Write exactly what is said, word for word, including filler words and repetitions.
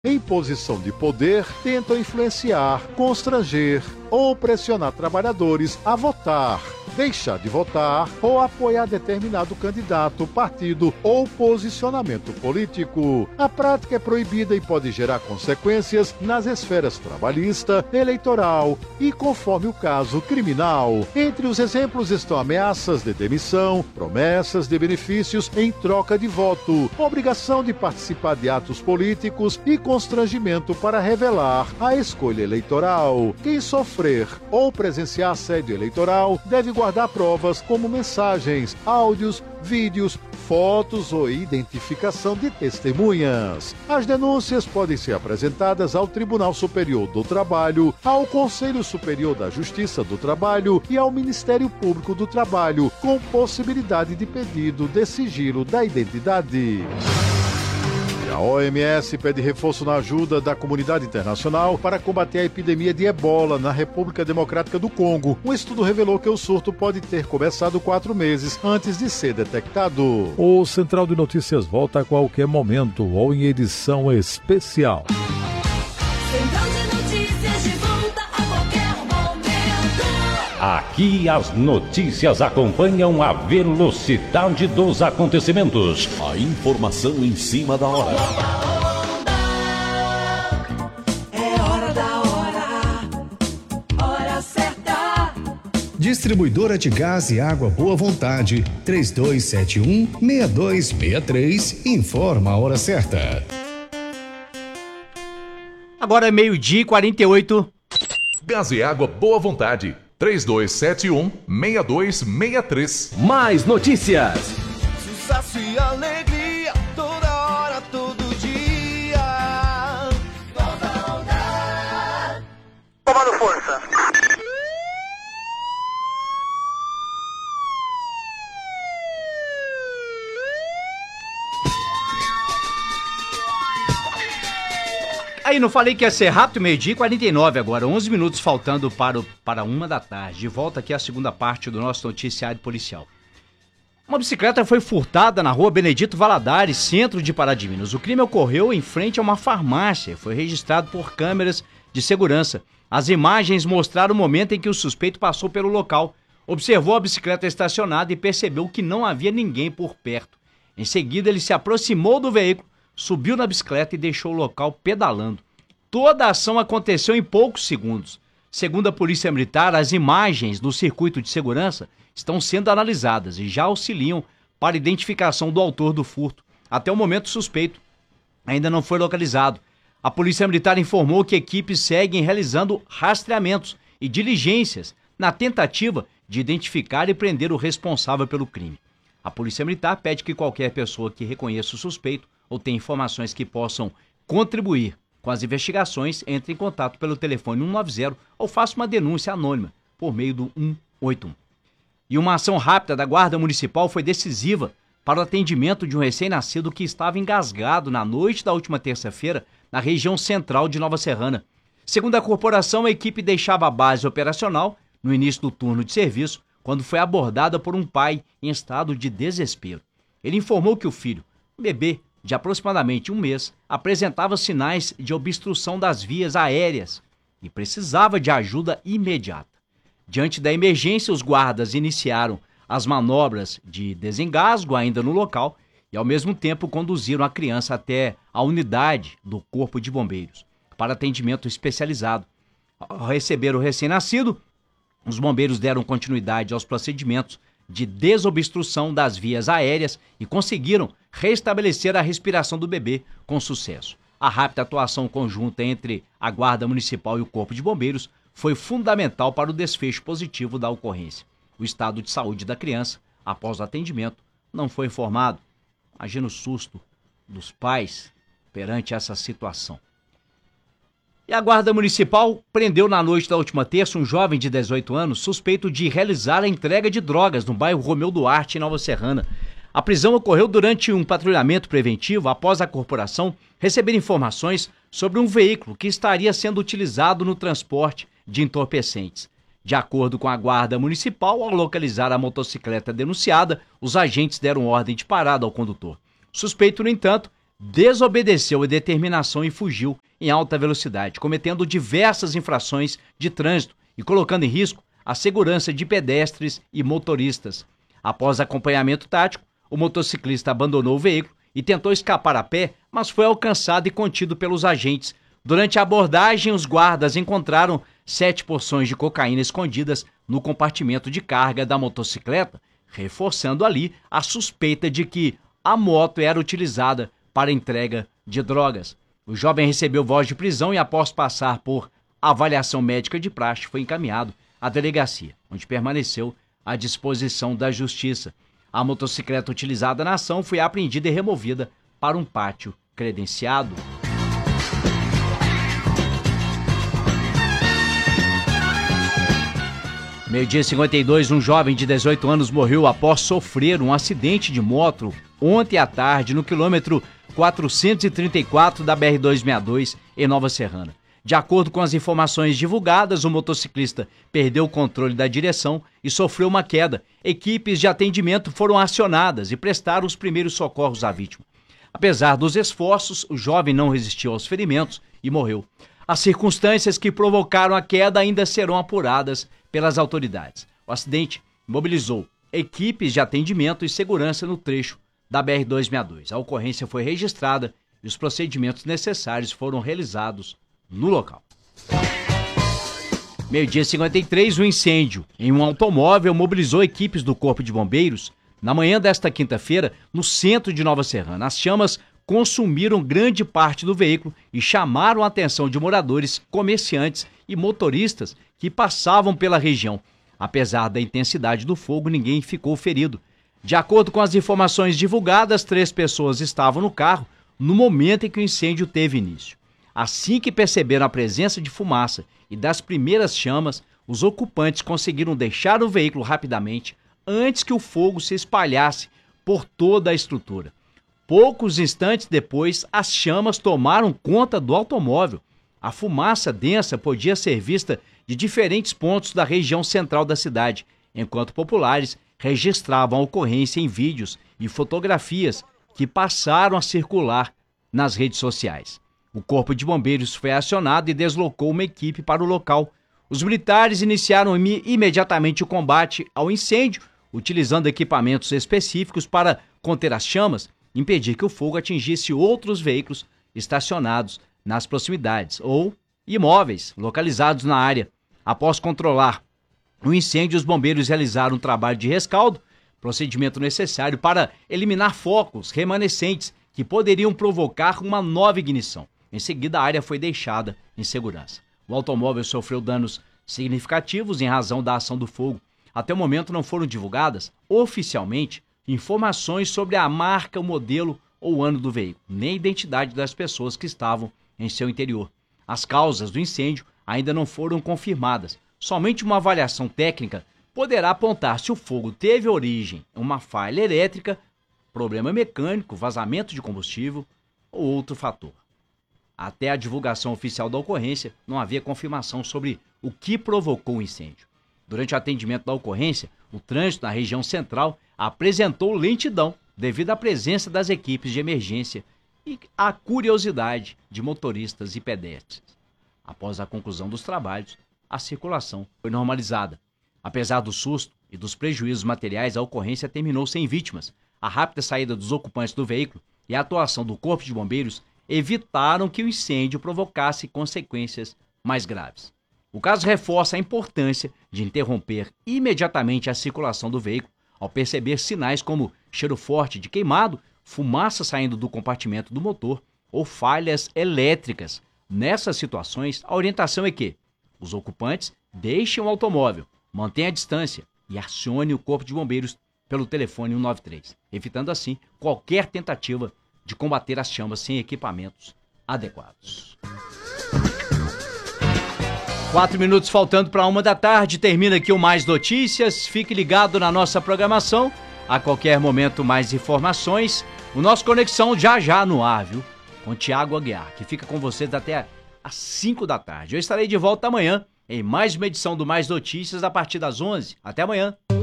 em posição de poder tentam influenciar, constranger ou pressionar trabalhadores a votar, deixar de votar ou apoiar determinado candidato, partido ou posicionamento político. A prática é proibida e pode gerar consequências nas esferas trabalhista, eleitoral e, conforme o caso, criminal. Entre os exemplos estão ameaças de demissão, promessas de benefícios em troca de voto, obrigação de participar de atos políticos e constrangimento para revelar a escolha eleitoral. Quem sofrer ou presenciar assédio eleitoral deve guardar provas como mensagens, áudios, vídeos, fotos ou identificação de testemunhas. As denúncias podem ser apresentadas ao Tribunal Superior do Trabalho, ao Conselho Superior da Justiça do Trabalho e ao Ministério Público do Trabalho, com possibilidade de pedido de sigilo da identidade. A O M S pede reforço na ajuda da comunidade internacional para combater a epidemia de ebola na República Democrática do Congo. Um estudo revelou que o surto pode ter começado quatro meses antes de ser detectado. O Central de Notícias volta a qualquer momento ou em edição especial. Central de Notícias de volta a qualquer momento. Aqui as notícias acompanham a velocidade dos acontecimentos. A informação em cima da hora. É hora da hora. Hora certa. Distribuidora de Gás e Água Boa Vontade, três dois sete um, seis dois seis três, informa a hora certa. Agora é meio-dia e quarenta e oito. Gás e Água Boa Vontade, três dois sete um, seis dois seis três. Mais notícias. Sucesso e alegria, toda hora, todo dia. Toda onda. Comando força. Aí, não falei que ia ser rápido, meio-dia e quarenta e nove agora, onze minutos faltando para, o, para uma da tarde. De volta aqui à segunda parte do nosso noticiário policial. Uma bicicleta foi furtada na rua Benedito Valadares, centro de Pará de Minas. O crime ocorreu em frente a uma farmácia, foi registrado por câmeras de segurança. As imagens mostraram o momento em que o suspeito passou pelo local, observou a bicicleta estacionada e percebeu que não havia ninguém por perto. Em seguida, ele se aproximou do veículo, subiu na bicicleta e deixou o local pedalando. Toda a ação aconteceu em poucos segundos. Segundo a Polícia Militar, as imagens do circuito de segurança estão sendo analisadas e já auxiliam para a identificação do autor do furto. Até o momento, o suspeito ainda não foi localizado. A Polícia Militar informou que equipes seguem realizando rastreamentos e diligências na tentativa de identificar e prender o responsável pelo crime. A Polícia Militar pede que qualquer pessoa que reconheça o suspeito ou tenha informações que possam contribuir com as investigações, entre em contato pelo telefone cento e noventa ou faça uma denúncia anônima por meio do cento e oitenta e um. E uma ação rápida da Guarda Municipal foi decisiva para o atendimento de um recém-nascido que estava engasgado na noite da última terça-feira na região central de Nova Serrana. Segundo a corporação, a equipe deixava a base operacional no início do turno de serviço quando foi abordada por um pai em estado de desespero. Ele informou que o filho, um bebê de aproximadamente um mês, apresentava sinais de obstrução das vias aéreas e precisava de ajuda imediata. Diante da emergência, os guardas iniciaram as manobras de desengasgo ainda no local e, ao mesmo tempo, conduziram a criança até a unidade do Corpo de Bombeiros para atendimento especializado. Ao receber o recém-nascido, os bombeiros deram continuidade aos procedimentos de desobstrução das vias aéreas e conseguiram restabelecer a respiração do bebê com sucesso. A rápida atuação conjunta entre a Guarda Municipal e o Corpo de Bombeiros foi fundamental para o desfecho positivo da ocorrência. O estado de saúde da criança, após o atendimento, não foi informado. Imagina o susto dos pais perante essa situação. E a Guarda Municipal prendeu na noite da última terça um jovem de dezoito anos suspeito de realizar a entrega de drogas no bairro Romeu Duarte, em Nova Serrana. A prisão ocorreu durante um patrulhamento preventivo após a corporação receber informações sobre um veículo que estaria sendo utilizado no transporte de entorpecentes. De acordo com a Guarda Municipal, ao localizar a motocicleta denunciada, os agentes deram ordem de parada ao condutor. O suspeito, no entanto, desobedeceu a determinação e fugiu em alta velocidade, cometendo diversas infrações de trânsito e colocando em risco a segurança de pedestres e motoristas. Após acompanhamento tático, o motociclista abandonou o veículo e tentou escapar a pé, mas foi alcançado e contido pelos agentes. Durante a abordagem, os guardas encontraram sete porções de cocaína escondidas no compartimento de carga da motocicleta, reforçando ali a suspeita de que a moto era utilizada para entrega de drogas. O jovem recebeu voz de prisão e, após passar por avaliação médica de praxe, foi encaminhado à delegacia, onde permaneceu à disposição da justiça. A motocicleta utilizada na ação foi apreendida e removida para um pátio credenciado. Meio-dia e cinquenta e dois, um jovem de dezoito anos morreu após sofrer um acidente de moto ontem à tarde no quilômetro quatrocentos e trinta e quatro da B R duzentos e sessenta e dois, em Nova Serrana. De acordo com as informações divulgadas, o motociclista perdeu o controle da direção e sofreu uma queda. Equipes de atendimento foram acionadas e prestaram os primeiros socorros à vítima. Apesar dos esforços, o jovem não resistiu aos ferimentos e morreu. As circunstâncias que provocaram a queda ainda serão apuradas pelas autoridades. O acidente mobilizou equipes de atendimento e segurança no trecho da B R duzentos e sessenta e dois. A ocorrência foi registrada e os procedimentos necessários foram realizados no local. Meio-dia e cinquenta e três, um incêndio em um automóvel mobilizou equipes do Corpo de Bombeiros na manhã desta quinta-feira no centro de Nova Serrana. As chamas consumiram grande parte do veículo e chamaram a atenção de moradores, comerciantes e motoristas que passavam pela região. Apesar da intensidade do fogo, ninguém ficou ferido. De acordo com as informações divulgadas, três pessoas estavam no carro no momento em que o incêndio teve início. Assim que perceberam a presença de fumaça e das primeiras chamas, os ocupantes conseguiram deixar o veículo rapidamente antes que o fogo se espalhasse por toda a estrutura. Poucos instantes depois, as chamas tomaram conta do automóvel. A fumaça densa podia ser vista de diferentes pontos da região central da cidade, enquanto populares registravam a ocorrência em vídeos e fotografias que passaram a circular nas redes sociais. O Corpo de Bombeiros foi acionado e deslocou uma equipe para o local. Os militares iniciaram im- imediatamente o combate ao incêndio, utilizando equipamentos específicos para conter as chamas e impedir que o fogo atingisse outros veículos estacionados nas proximidades ou imóveis localizados na área. Após controlar o incêndio, os bombeiros realizaram um trabalho de rescaldo, procedimento necessário para eliminar focos remanescentes que poderiam provocar uma nova ignição. Em seguida, a área foi deixada em segurança. O automóvel sofreu danos significativos em razão da ação do fogo. Até o momento não foram divulgadas, oficialmente, informações sobre a marca, o modelo ou o ano do veículo, nem a identidade das pessoas que estavam em seu interior. As causas do incêndio ainda não foram confirmadas. Somente uma avaliação técnica poderá apontar se o fogo teve origem em uma falha elétrica, problema mecânico, vazamento de combustível ou outro fator. Até a divulgação oficial da ocorrência, não havia confirmação sobre o que provocou o incêndio. Durante o atendimento da ocorrência, o trânsito na região central apresentou lentidão devido à presença das equipes de emergência e à curiosidade de motoristas e pedestres. Após a conclusão dos trabalhos, a circulação foi normalizada. Apesar do susto e dos prejuízos materiais, a ocorrência terminou sem vítimas. A rápida saída dos ocupantes do veículo e a atuação do Corpo de Bombeiros evitaram que o incêndio provocasse consequências mais graves. O caso reforça a importância de interromper imediatamente a circulação do veículo ao perceber sinais como cheiro forte de queimado, fumaça saindo do compartimento do motor ou falhas elétricas. Nessas situações, a orientação é que os ocupantes deixem o automóvel, mantenham a distância e acione o Corpo de Bombeiros pelo telefone cento e noventa e três, evitando assim qualquer tentativa de combater as chamas sem equipamentos adequados. Quatro minutos faltando para uma da tarde, termina aqui o Mais Notícias. Fique ligado na nossa programação. A qualquer momento, mais informações. O nosso Conexão já já no ar, viu? Com Tiago Aguiar, que fica com vocês até às cinco da tarde. Eu estarei de volta amanhã em mais uma edição do Mais Notícias a partir das onze. Até amanhã.